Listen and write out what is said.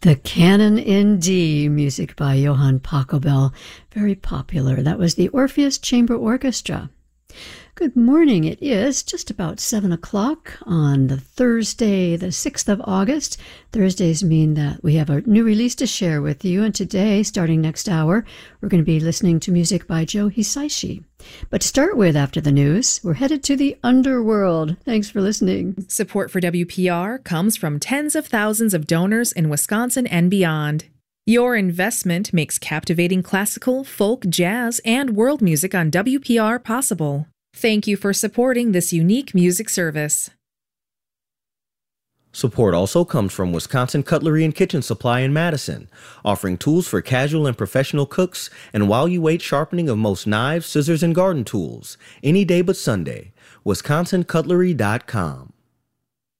The Canon in D, music by Johann Pachelbel, very popular. That was the Orpheus Chamber Orchestra. Good morning. It is just about 7 o'clock on the Thursday, the 6th of August. Thursdays mean that we have a new release to share with you, and today, starting next hour, we're going to be listening to music by Joe Hisaishi. But to start with, after the news, we're headed to the underworld. Thanks for listening. Support for WPR comes from tens of thousands of donors in Wisconsin and beyond. Your investment makes captivating classical, folk, jazz, and world music on WPR possible. Thank you for supporting this unique music service. Support also comes from Wisconsin Cutlery and Kitchen Supply in Madison, offering tools for casual and professional cooks, and while you wait, sharpening of most knives, scissors, and garden tools. Any day but Sunday. WisconsinCutlery.com.